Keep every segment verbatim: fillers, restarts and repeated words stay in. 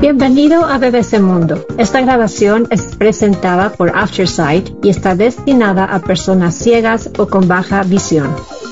Bienvenido a B B C Mundo. Esta grabación es presentada por Aftersight y está destinada a personas ciegas o con baja visión.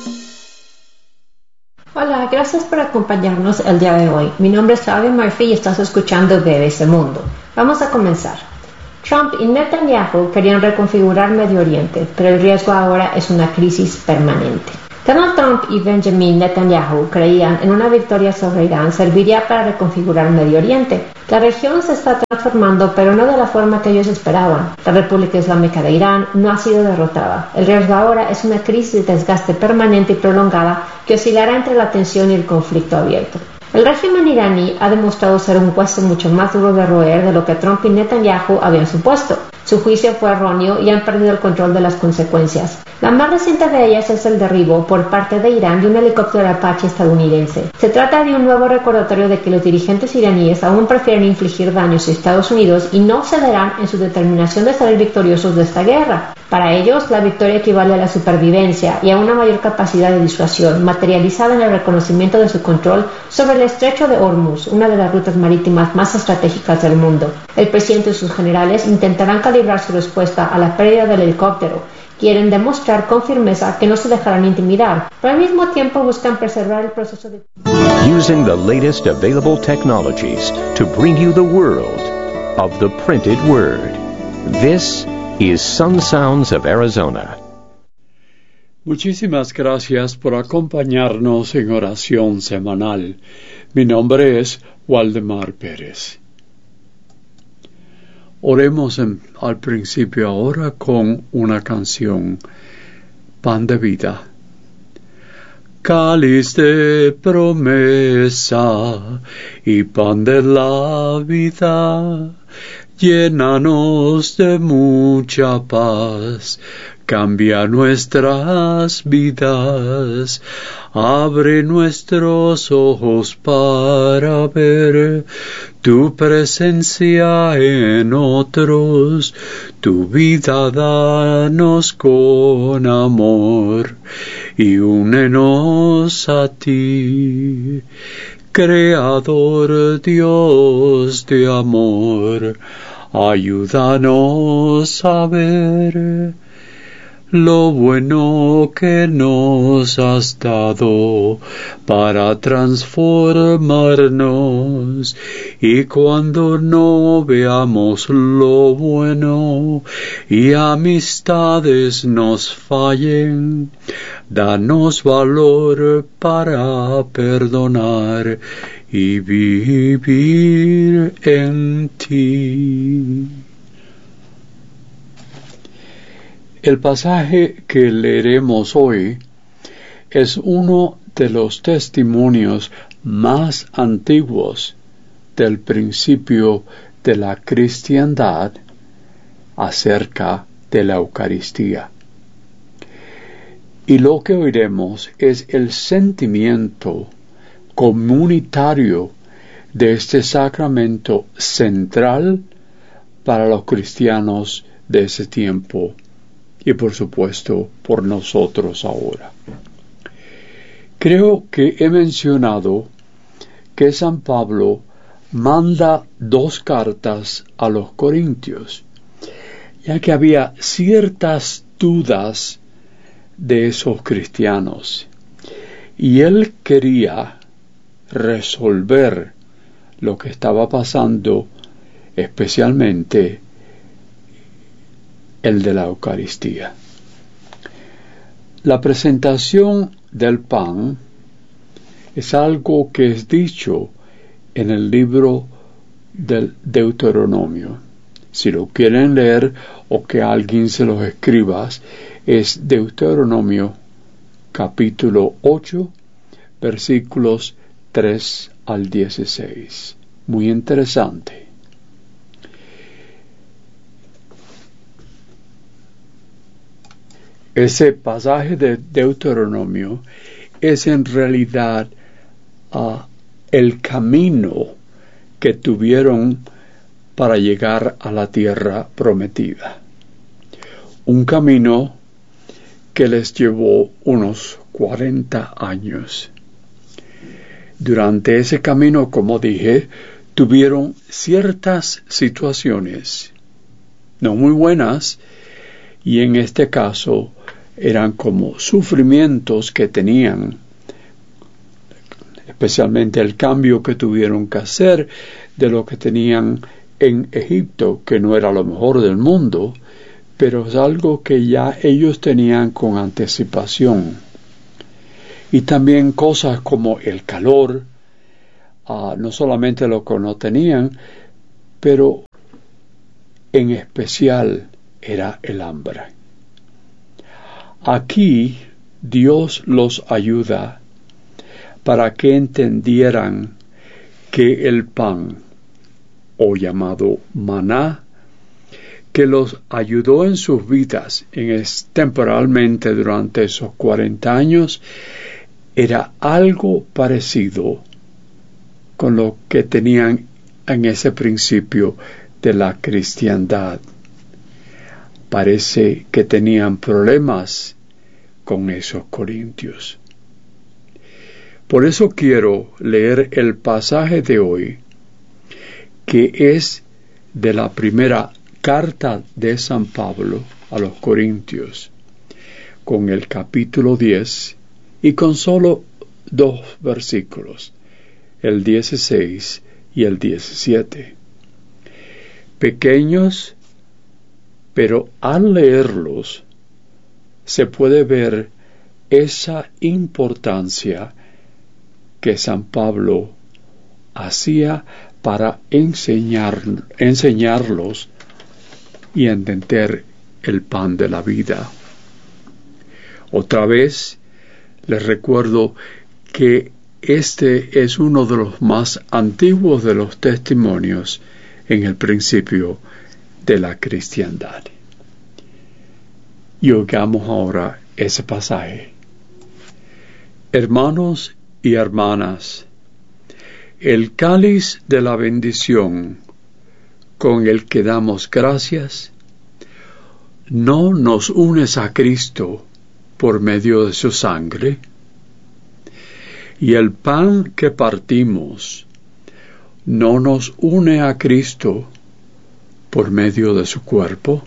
Hola, gracias por acompañarnos el día de hoy. Mi nombre es Claudia Murphy y estás escuchando B B C Mundo. Vamos a comenzar. Trump y Netanyahu querían reconfigurar Medio Oriente, pero el riesgo ahora es una crisis permanente. Donald Trump y Benjamin Netanyahu creían en una victoria sobre Irán serviría para reconfigurar Medio Oriente. La región se está transformando, pero no de la forma que ellos esperaban. La República Islámica de Irán no ha sido derrotada. El riesgo ahora es una crisis de desgaste permanente y prolongada que oscilará entre la tensión y el conflicto abierto. El régimen iraní ha demostrado ser un hueso mucho más duro de roer de lo que Trump y Netanyahu habían supuesto. Su juicio fue erróneo y han perdido el control de las consecuencias. La más reciente de ellas es el derribo por parte de Irán de un helicóptero Apache estadounidense. Se trata de un nuevo recordatorio de que los dirigentes iraníes aún prefieren infligir daños a Estados Unidos y no cederán en su determinación de salir victoriosos de esta guerra. Para ellos, la victoria equivale a la supervivencia y a una mayor capacidad de disuasión, materializada en el reconocimiento de su control sobre el estrecho de Hormuz, una de las rutas marítimas más estratégicas del mundo. El presidente y sus generales intentarán calibrar su respuesta a la pérdida del helicóptero. Quieren demostrar con firmeza que no se dejarán intimidar, pero al mismo tiempo buscan preservar el proceso de... Using the latest available technologies to bring you the world of the printed word. This is Sun Sounds of Arizona. Muchísimas gracias por acompañarnos en oración semanal. Mi nombre es Waldemar Pérez. Oremos en, al principio ahora con una canción, Pan de Vida. Cáliz de promesa y pan de la vida, llénanos de mucha paz, cambia nuestras vidas, abre nuestros ojos para ver tu presencia en otros, tu vida danos con amor y únenos a ti, Creador Dios de amor, ayúdanos a ver lo bueno que nos has dado para transformarnos, y cuando no veamos lo bueno y amistades nos fallen, danos valor para perdonar y vivir en ti. El pasaje que leeremos hoy es uno de los testimonios más antiguos del principio de la cristiandad acerca de la Eucaristía. Y lo que oiremos es el sentimiento comunitario de este sacramento central para los cristianos de ese tiempo. Y por supuesto, por nosotros ahora. Creo que he mencionado que San Pablo manda dos cartas a los Corintios, ya que había ciertas dudas de esos cristianos, y él quería resolver lo que estaba pasando, especialmente el de la Eucaristía. La presentación del pan es algo que es dicho en el libro del Deuteronomio. Si lo quieren leer o que alguien se los escriba, es Deuteronomio capítulo ocho, versículos tres al dieciséis. Muy interesante. Ese pasaje de Deuteronomio es en realidad uh, el camino que tuvieron para llegar a la tierra prometida. Un camino que les llevó unos cuarenta años. Durante ese camino, como dije, tuvieron ciertas situaciones no muy buenas, y en este caso eran como sufrimientos que tenían, especialmente el cambio que tuvieron que hacer de lo que tenían en Egipto, que no era lo mejor del mundo, pero es algo que ya ellos tenían con anticipación. Y también cosas como el calor, uh, no solamente lo que no tenían, pero en especial era el hambre. Aquí Dios los ayuda para que entendieran que el pan, o llamado maná, que los ayudó en sus vidas en es, temporalmente durante esos cuarenta años, era algo parecido con lo que tenían en ese principio de la cristiandad. Parece que tenían problemas con esos corintios. Por eso quiero leer el pasaje de hoy, que es de la primera carta de San Pablo a los Corintios, con el capítulo diez y con solo dos versículos, el dieciséis y el diecisiete. Pequeños, pero al leerlos se puede ver esa importancia que San Pablo hacía para enseñar, enseñarlos y entender el pan de la vida. Otra vez les recuerdo que este es uno de los más antiguos de los testimonios en el principio de la cristiandad. Y oigamos ahora ese pasaje. Hermanos y hermanas, el cáliz de la bendición con el que damos gracias no nos unes a Cristo por medio de su sangre, y el pan que partimos no nos une a Cristo por medio de su cuerpo.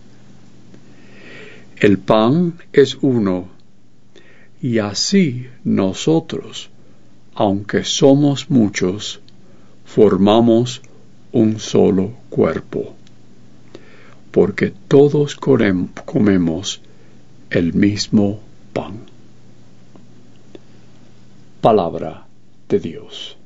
El pan es uno, y así nosotros, aunque somos muchos, formamos un solo cuerpo, porque todos comemos el mismo pan. Palabra de Dios.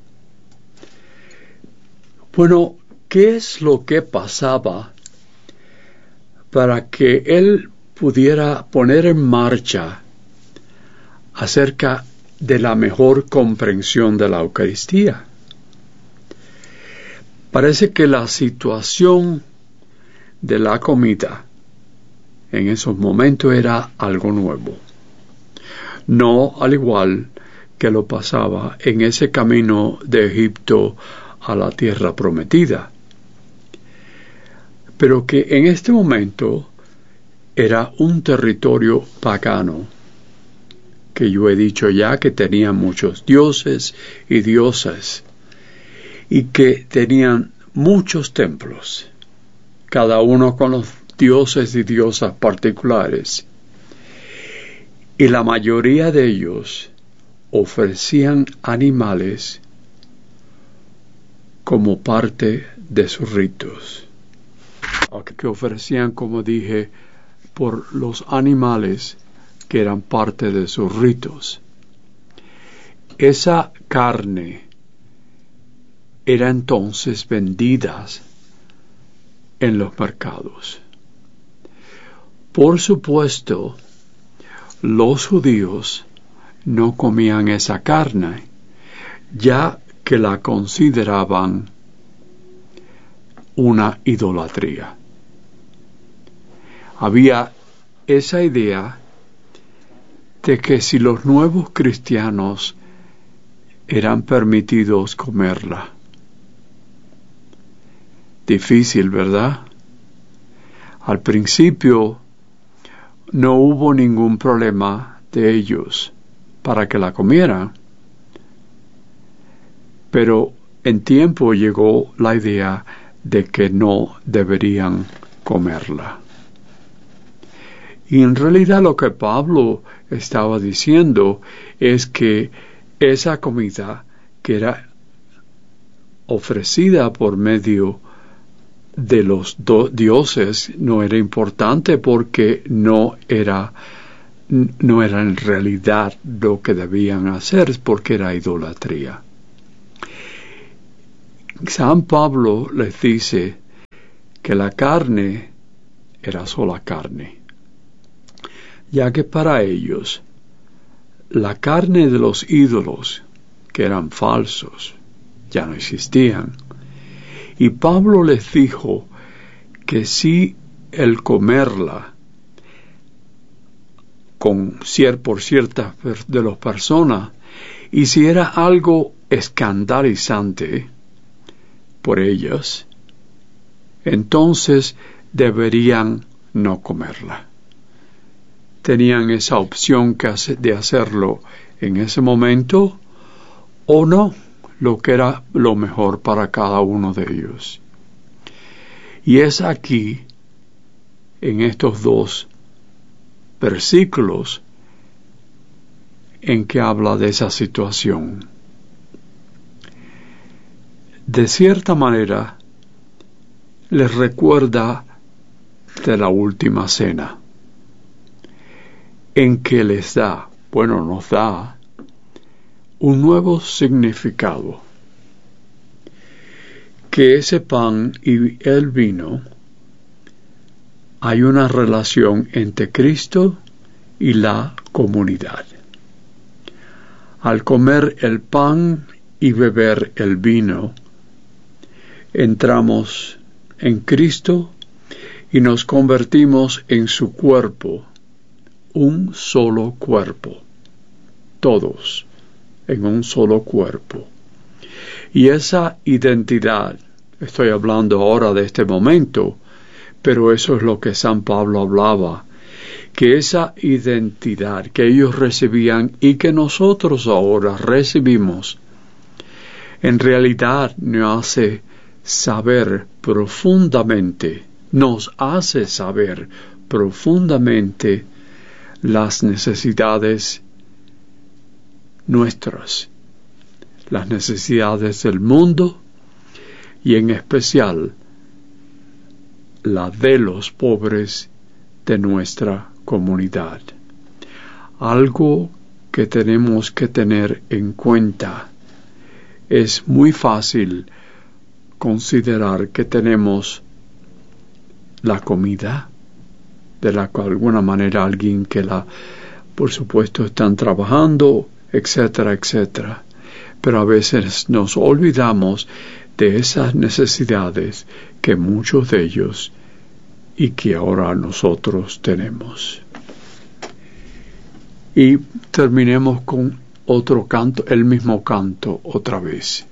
Bueno, ¿qué es lo que pasaba para que él pudiera poner en marcha acerca de la mejor comprensión de la Eucaristía? Parece que la situación de la comida en esos momentos era algo nuevo, no al igual que lo pasaba en ese camino de Egipto a la tierra prometida, pero que en este momento era un territorio pagano, que yo he dicho ya que tenía muchos dioses y diosas, y que tenían muchos templos, cada uno con los dioses y diosas particulares, y la mayoría de ellos ofrecían animales como parte de sus ritos, que ofrecían, como dije, por los animales que eran parte de sus ritos. Esa carne era entonces vendida en los mercados. Por supuesto, los judíos no comían esa carne, ya que la consideraban una idolatría. Había esa idea de que si los nuevos cristianos eran permitidos comerla. Difícil, ¿verdad? Al principio no hubo ningún problema de ellos para que la comieran, pero en tiempo llegó la idea de que no deberían comerla. Y en realidad lo que Pablo estaba diciendo es que esa comida que era ofrecida por medio de los dioses no era importante porque no era, no era en realidad lo que debían hacer, porque era idolatría. San Pablo les dice que la carne era sola carne, ya que para ellos la carne de los ídolos, que eran falsos, ya no existían. Y Pablo les dijo que si el comerla con cier, por ciertas de las personas hiciera algo escandalizante por ellas, entonces deberían no comerla. Tenían esa opción que hace, de hacerlo en ese momento o no, lo que era lo mejor para cada uno de ellos. Y es aquí, en estos dos versículos, en que habla de esa situación. De cierta manera, les recuerda de la última cena, en que les da, bueno, nos da, un nuevo significado, que ese pan y el vino, hay una relación entre Cristo y la comunidad. Al comer el pan y beber el vino, entramos en Cristo y nos convertimos en su cuerpo, un solo cuerpo, todos en un solo cuerpo. Y esa identidad, estoy hablando ahora de este momento, pero eso es lo que San Pablo hablaba, que esa identidad que ellos recibían y que nosotros ahora recibimos, en realidad nos hace saber profundamente, nos hace saber profundamente las necesidades nuestras, las necesidades del mundo y en especial la de los pobres de nuestra comunidad. Algo que tenemos que tener en cuenta. Es muy fácil considerar que tenemos la comida, de la que de alguna manera alguien que la, por supuesto, están trabajando, etcétera, etcétera. Pero a veces nos olvidamos de esas necesidades que muchos de ellos y que ahora nosotros tenemos. Y terminemos con otro canto, el mismo canto otra vez.